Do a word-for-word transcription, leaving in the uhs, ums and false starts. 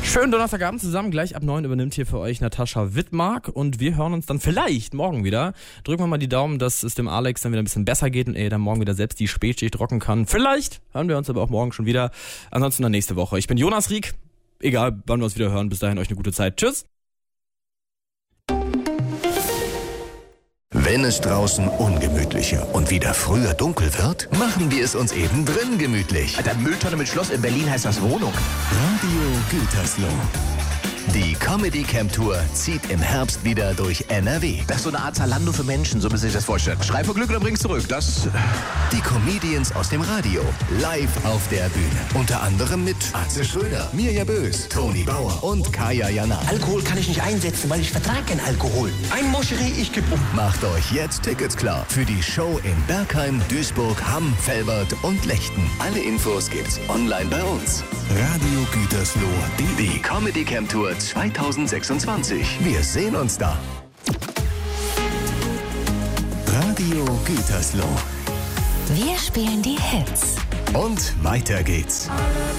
Schönen Donnerstagabend zusammen. Gleich ab neun übernimmt hier für euch Natascha Wittmark und wir hören uns dann vielleicht morgen wieder. Drücken wir mal die Daumen, dass es dem Alex dann wieder ein bisschen besser geht und er dann morgen wieder selbst die Spätschicht rocken kann. Vielleicht hören wir uns aber auch morgen schon wieder. Ansonsten dann nächste Woche. Ich bin Jonas Rieck. Egal, wann wir uns wieder hören. Bis dahin euch eine gute Zeit. Tschüss. Wenn es draußen ungemütlicher und wieder früher dunkel wird, machen wir es uns eben drin gemütlich. Alter, Mülltonne mit Schloss in Berlin heißt das Wohnung. Radio Gütersloh. Die Comedy Camp Tour zieht im Herbst wieder durch N R W. Das ist so eine Art Zalando für Menschen, so müssen Sie sich das vorstellen. Schrei vor Glück oder bring's zurück. Das. Die Comedians aus dem Radio live auf der Bühne. Unter anderem mit Atze Schröder, Mirja Bös, Toni Bauer und Kaya Jana. Alkohol kann ich nicht einsetzen, weil ich vertrage keinen Alkohol. Ein Moscherie, ich geb um. Macht euch jetzt Tickets klar für die Show in Bergheim, Duisburg, Hamm, Velbert und Lechten. Alle Infos gibt's online bei uns. Radio Gütersloh, die, die Comedy Camp Tour zweitausendsechsundzwanzig. Wir sehen uns da. Radio Gütersloh. Wir spielen die Hits. Und weiter geht's.